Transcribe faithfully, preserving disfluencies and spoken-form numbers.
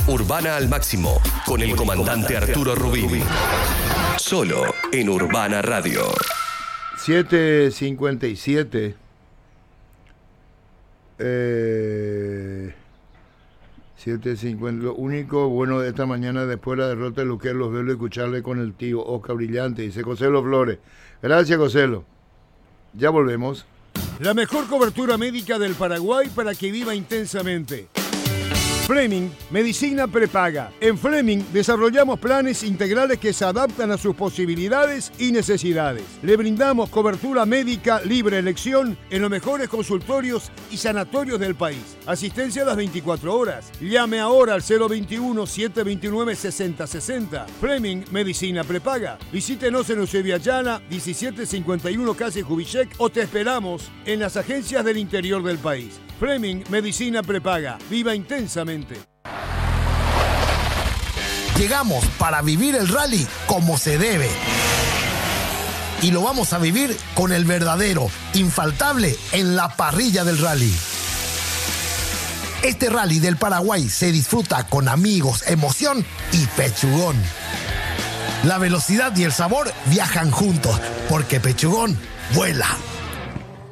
Urbana al máximo, con el comandante Arturo Rubini. Solo en Urbana Radio. siete cincuenta y siete. Eh, siete cincuenta. Lo único bueno de esta mañana después de la derrota de Luque, los veo escucharle con el tío Oscar Brillante, dice Joselo Flores. Gracias, Joselo. Ya volvemos. La mejor cobertura médica del Paraguay para que viva intensamente. Fleming, medicina prepaga. En Fleming desarrollamos planes integrales que se adaptan a sus posibilidades y necesidades. Le brindamos cobertura médica libre elección en los mejores consultorios y sanatorios del país. Asistencia a las veinticuatro horas. Llame ahora al cero veintiuno, setecientos veintinueve, sesenta sesenta. Fleming, medicina prepaga. Visítenos en Eusebia Llana, diecisiete cincuenta y uno Calle Kubitschek, o te esperamos en las agencias del interior del país. Fleming, medicina prepaga. Viva intensamente. Llegamos para vivir el rally como se debe. Y lo vamos a vivir con el verdadero, infaltable en la parrilla del rally. Este rally del Paraguay se disfruta con amigos, emoción y pechugón. La velocidad y el sabor viajan juntos, porque pechugón vuela.